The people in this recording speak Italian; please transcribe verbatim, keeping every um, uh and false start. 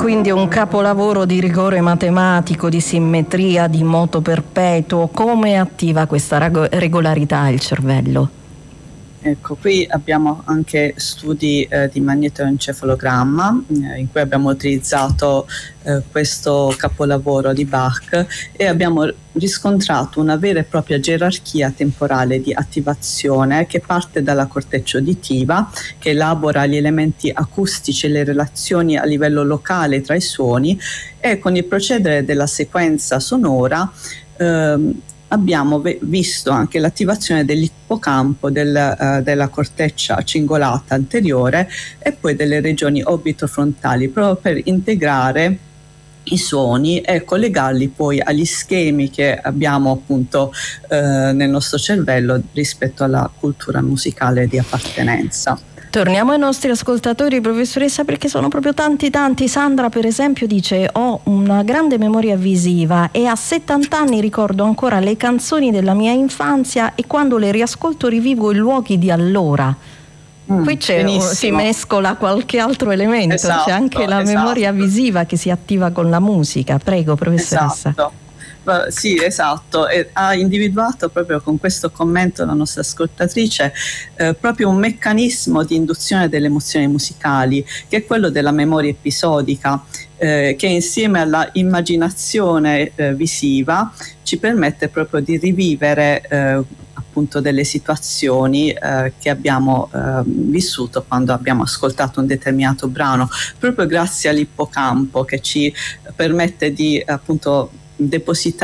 quindi un capolavoro di rigore matematico, di simmetria, di moto perpetuo. Come attiva questa regolarità il cervello? Ecco, qui abbiamo anche studi eh, di magnetoencefalogramma eh, in cui abbiamo utilizzato eh, questo capolavoro di Bach e abbiamo riscontrato una vera e propria gerarchia temporale di attivazione che parte dalla corteccia uditiva, che elabora gli elementi acustici e le relazioni a livello locale tra i suoni, e con il procedere della sequenza sonora ehm, abbiamo visto anche l'attivazione dell'ippocampo, del, uh, della corteccia cingolata anteriore e poi delle regioni orbitofrontali, proprio per integrare i suoni e collegarli poi agli schemi che abbiamo appunto uh, nel nostro cervello rispetto alla cultura musicale di appartenenza. Torniamo ai nostri ascoltatori, professoressa, perché sono proprio tanti tanti. Sandra per esempio dice: ho una grande memoria visiva e a settanta anni ricordo ancora le canzoni della mia infanzia e quando le riascolto rivivo i luoghi di allora. Mm, Qui c'è, si mescola qualche altro elemento, esatto, c'è anche la esatto. memoria visiva che si attiva con la musica. Prego, professoressa. Esatto. Sì, esatto, e ha individuato proprio con questo commento la nostra ascoltatrice eh, proprio un meccanismo di induzione delle emozioni musicali, che è quello della memoria episodica, eh, che insieme alla immaginazione eh, visiva ci permette proprio di rivivere eh, appunto delle situazioni eh, che abbiamo eh, vissuto quando abbiamo ascoltato un determinato brano, proprio grazie all'ippocampo che ci permette di appunto depositare